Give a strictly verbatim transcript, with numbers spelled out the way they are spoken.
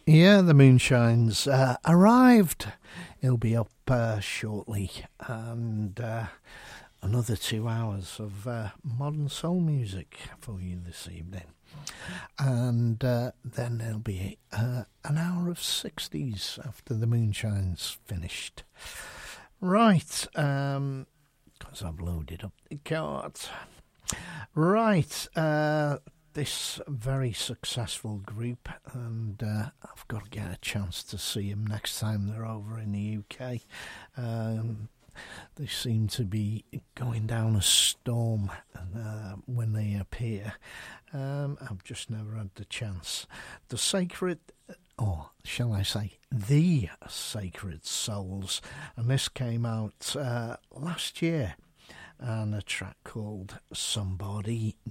Yeah, the Moonshine's uh, arrived. He'll be up uh, shortly, and uh, another two hours of uh, modern soul music for you this evening. And uh, then there'll be uh, an hour of sixties after the Moonshine's finished. Right, um, because I've loaded up the cards. Right, uh, this very successful group, and uh, I've got to get a chance to see them next time they're over in the U K. Um, they seem to be going down a storm uh, when they appear. Um, I've just never had the chance. The Sacred, or shall I say, The Sacred Souls, and this came out uh, last year, and a track called Somebody